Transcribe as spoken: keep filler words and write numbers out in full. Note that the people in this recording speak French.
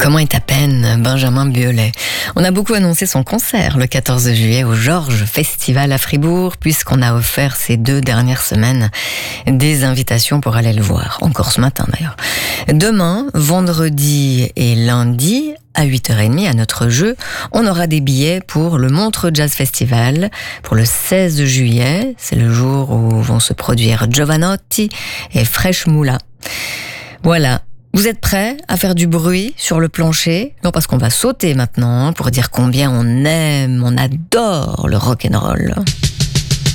Comment est à peine Benjamin Biolay? On a beaucoup annoncé son concert le quatorze juillet au Georges Festival à Fribourg, puisqu'on a offert ces deux dernières semaines des invitations pour aller le voir, encore ce matin d'ailleurs. Demain, vendredi et lundi, à huit heures trente à notre jeu, on aura des billets pour le Montreux Jazz Festival pour le seize juillet. C'est le jour où vont se produire Giovanotti et Fresh Moula. Voilà. Vous êtes prêts à faire du bruit sur le plancher? Non, parce qu'on va sauter maintenant pour dire combien on aime, on adore le rock'n'roll.